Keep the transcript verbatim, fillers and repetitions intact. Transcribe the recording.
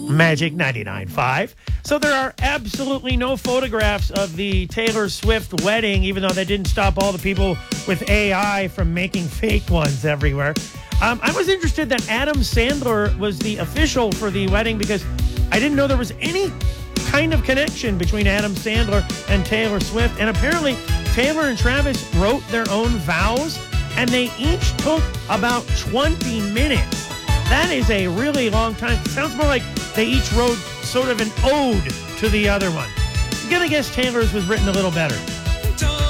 Magic ninety-nine point five. So there are absolutely no photographs of the Taylor Swift wedding, even though they didn't stop all the people with A I from making fake ones everywhere. Um, I was interested that Adam Sandler was the official for the wedding because I didn't know there was any kind of connection between Adam Sandler and Taylor Swift. And apparently Taylor and Travis wrote their own vows, and they each took about twenty minutes. That is a really long time. It sounds more like they each wrote sort of an ode to the other one. I'm going to guess Taylor's was written a little better.